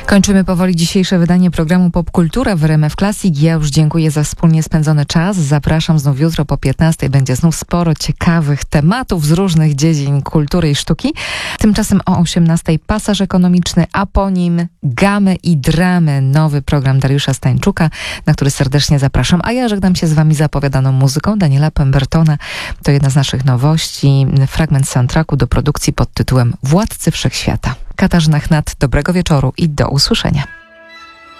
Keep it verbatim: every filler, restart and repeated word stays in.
Kończymy powoli dzisiejsze wydanie programu Popkultura w R M F Classic. Ja już dziękuję za wspólnie spędzony czas. Zapraszam znów jutro po piętnastej. Będzie znów sporo ciekawych tematów z różnych dziedzin kultury i sztuki. Tymczasem o osiemnastej Pasaż Ekonomiczny, a po nim Gamy i Dramy. Nowy program Dariusza Stańczuka, na który serdecznie zapraszam. A ja żegnam się z wami zapowiadaną muzyką Daniela Pembertona. To jedna z naszych nowości. Fragment soundtracku do produkcji pod tytułem Władcy Wszechświata. Katarzyna Chnat, dobrego wieczoru i do usłyszenia.